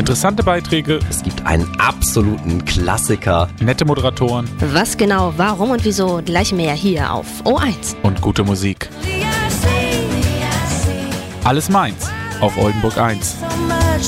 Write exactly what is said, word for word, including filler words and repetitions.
Interessante Beiträge, Es gibt einen absoluten Klassiker. nette Moderatoren Was genau, warum und wieso, gleich mehr hier auf O eins. und gute Musik. Alles meins auf Oldenburg eins. So much